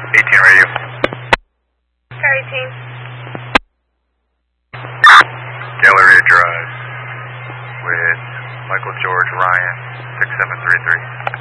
18 radio. Car 18. Galleria Drive with Michael George Ryan, 6733.